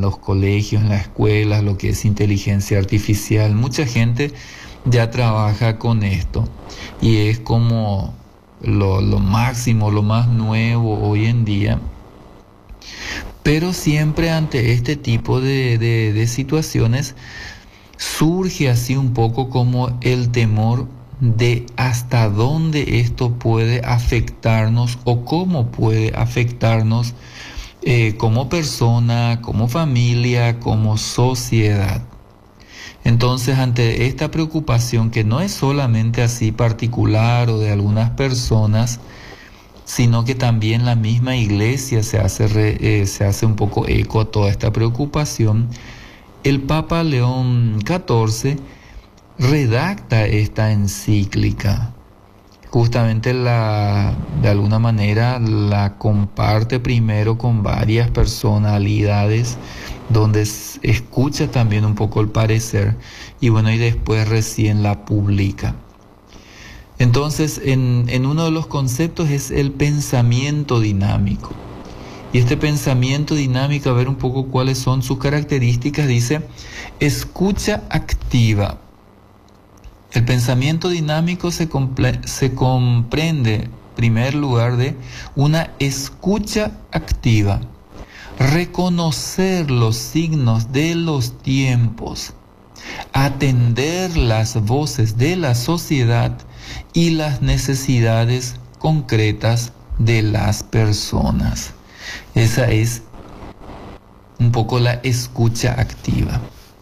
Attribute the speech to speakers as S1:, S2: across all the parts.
S1: los colegios, en las escuelas, lo que es inteligencia artificial. Mucha gente ya trabaja con esto y es como lo máximo, lo más nuevo hoy en día. Pero siempre ante este tipo de situaciones surge así un poco como el temor de hasta dónde esto puede afectarnos o cómo puede afectarnos como persona, como familia, como sociedad. Entonces, ante esta preocupación que no es solamente así particular o de algunas personas, sino que también la misma iglesia se hace un poco eco a toda esta preocupación, el Papa León XIV redacta esta encíclica. Justamente de alguna manera la comparte primero con varias personalidades, donde escucha también un poco el parecer y bueno, y después recién la publica. Entonces, en uno de los conceptos es el pensamiento dinámico. Y este pensamiento dinámico, a ver un poco cuáles son sus características, dice: escucha activa. El pensamiento dinámico se comprende, en primer lugar, de una escucha activa, reconocer los signos de los tiempos, atender las voces de la sociedad y las necesidades concretas de las personas. Esa es un poco la escucha activa.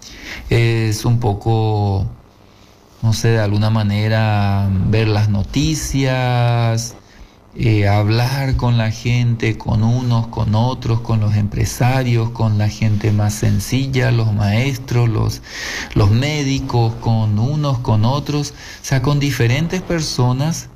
S1: Es un poco, no sé, de alguna manera ver las noticias, hablar con la gente, con unos, con otros, con los empresarios, con la gente más sencilla, los maestros, los médicos, con unos, con otros, o sea, con diferentes personas,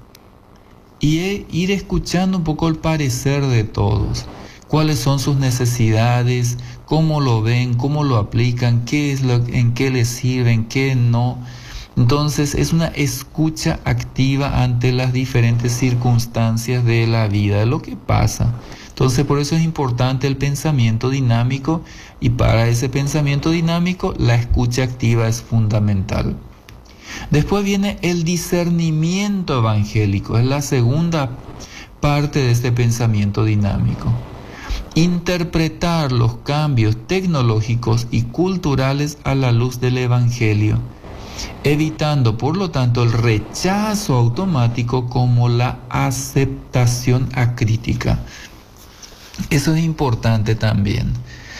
S1: y ir escuchando un poco el parecer de todos. Cuáles son sus necesidades, cómo lo ven, cómo lo aplican, en qué les sirve, en qué no. Entonces es una escucha activa ante las diferentes circunstancias de la vida, de lo que pasa. Entonces por eso es importante el pensamiento dinámico, y para ese pensamiento dinámico la escucha activa es fundamental. Después viene el discernimiento evangélico, es la segunda parte de este pensamiento dinámico. Interpretar los cambios tecnológicos y culturales a la luz del Evangelio, evitando por lo tanto el rechazo automático como la aceptación acrítica. Eso es importante también.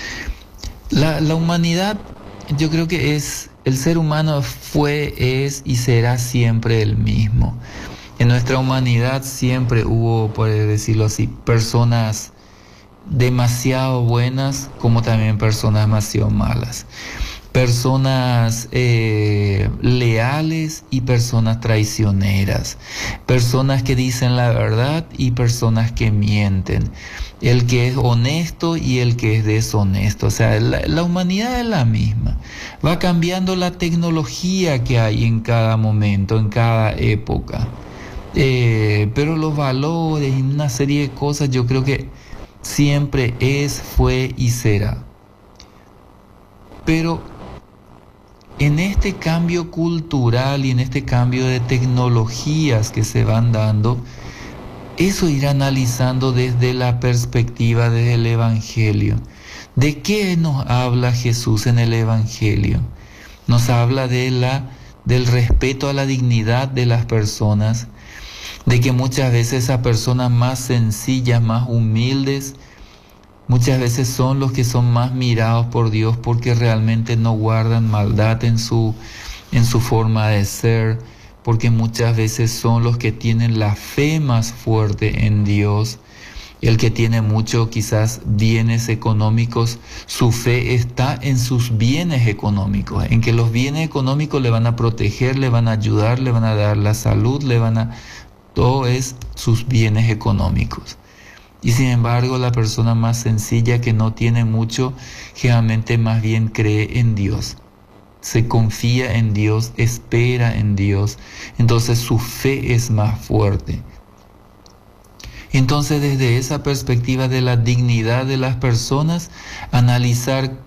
S1: La humanidad, yo creo que el ser humano fue, es y será siempre el mismo. En nuestra humanidad siempre hubo, por decirlo así, personas demasiado buenas como también personas demasiado malas. Personas leales y personas traicioneras. Personas que dicen la verdad y personas que mienten. El que es honesto y el que es deshonesto. O sea, la humanidad es la misma. Va cambiando la tecnología que hay en cada momento, en cada época. Pero los valores y una serie de cosas, yo creo que siempre es, fue y será. Pero en este cambio cultural y en este cambio de tecnologías que se van dando, eso ir analizando desde la perspectiva del Evangelio. ¿De qué nos habla Jesús en el Evangelio? Nos habla del respeto a la dignidad de las personas, de que muchas veces esas personas más sencillas, más humildes, muchas veces son los que son más mirados por Dios porque realmente no guardan maldad en su forma de ser, porque muchas veces son los que tienen la fe más fuerte en Dios. El que tiene mucho, quizás bienes económicos, su fe está en sus bienes económicos, en que los bienes económicos le van a proteger, le van a ayudar, le van a dar la salud, todo es sus bienes económicos. Y sin embargo, la persona más sencilla que no tiene mucho, generalmente más bien cree en Dios. Se confía en Dios, espera en Dios. Entonces su fe es más fuerte. Entonces, desde esa perspectiva de la dignidad de las personas, analizar